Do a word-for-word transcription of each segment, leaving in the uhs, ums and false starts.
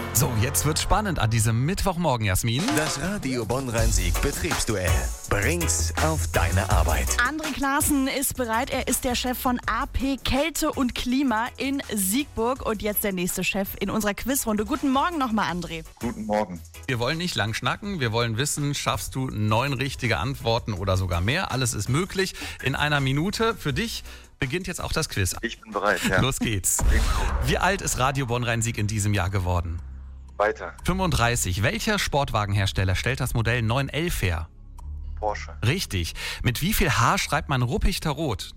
So, jetzt wird's spannend an diesem Mittwochmorgen, Jasmin. Das Radio Bonn-Rhein-Sieg Betriebsduell bringt's auf deine Arbeit. André Klaassen ist bereit. Er ist der Chef von A P Kälte und Klima in Siegburg und jetzt der nächste Chef in unserer Quizrunde. Guten Morgen nochmal, André. Guten Morgen. Wir wollen nicht lang schnacken, wir wollen wissen, schaffst du neun richtige Antworten oder sogar mehr? Alles ist möglich in einer Minute. Für dich beginnt jetzt auch das Quiz. Ich bin bereit, ja. Los geht's. Wie alt ist Radio Bonn-Rhein-Sieg in diesem Jahr geworden? Weiter. fünfunddreißig. Welcher Sportwagenhersteller stellt das Modell neun elf her? Porsche. Richtig. Mit wie viel H schreibt man Ruppichter Rot?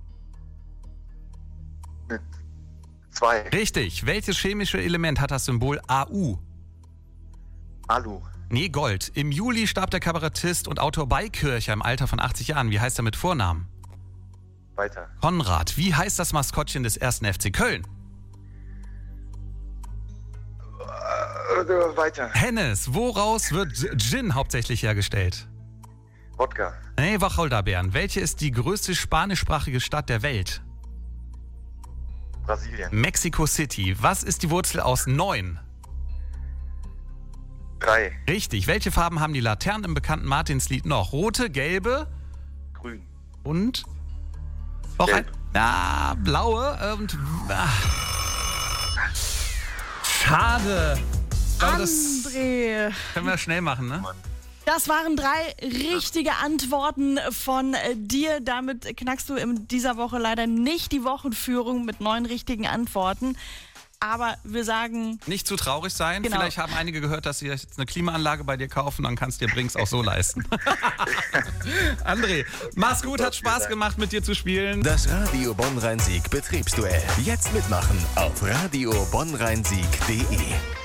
Mit zwei. Richtig. Welches chemische Element hat das Symbol A U? Alu. Nee, Gold. Im Juli starb der Kabarettist und Autor Beikircher im Alter von achtzig Jahren. Wie heißt er mit Vornamen? Weiter. Konrad. Wie heißt das Maskottchen des ersten F C Köln? Äh, weiter. Hennes. Woraus wird Gin hauptsächlich hergestellt? Wodka. Nee, Wacholderbeeren. Welche ist die größte spanischsprachige Stadt der Welt? Brasilien. Mexico City. Was ist die Wurzel aus neun? Drei. Richtig. Welche Farben haben die Laternen im bekannten Martinslied noch? Rote, gelbe Grün. und noch ein... Gelb. Ah, blaue und... Ah. Schade. Ich glaube, das André. können wir schnell machen, ne? Das waren drei richtige Antworten von äh, dir. Damit knackst du in dieser Woche leider nicht die Wochenführung mit neun richtigen Antworten. Aber wir sagen... Nicht zu traurig sein. Genau. Vielleicht haben einige gehört, dass sie jetzt eine Klimaanlage bei dir kaufen, dann kannst du dir Brinks auch so leisten. André, mach's gut, hat Spaß gemacht mit dir zu spielen. Das Radio Bonn-Rhein-Sieg Betriebsduell. Jetzt mitmachen auf radio bonn rhein sieg punkt de.